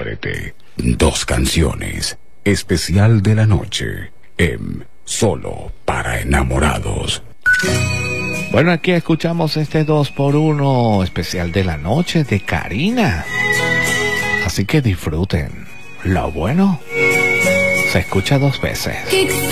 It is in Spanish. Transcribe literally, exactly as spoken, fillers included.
Quiérete. Dos canciones. Especial de la noche. En Solo para Enamorados. Bueno, aquí escuchamos este dos por uno especial de la noche de Karina. Así que disfruten. Lo bueno se escucha dos veces.